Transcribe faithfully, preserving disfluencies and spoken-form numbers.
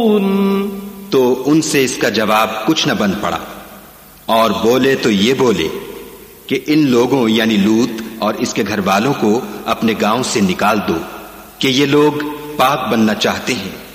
तो उनसे इसका जवाब कुछ न बन पड़ा, और बोले तो ये बोले कि इन लोगों यानी लूत और इसके घर वालों को अपने गांव से निकाल दो कि ये लोग पाक बनना चाहते हैं।